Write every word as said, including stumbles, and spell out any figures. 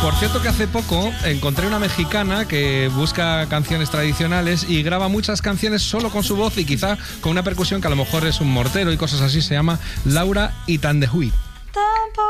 Por cierto que hace poco encontré una mexicana que busca canciones tradicionales y graba muchas canciones solo con su voz y quizá con una percusión que a lo mejor es un mortero y cosas así. Se llama Laura Itandehui.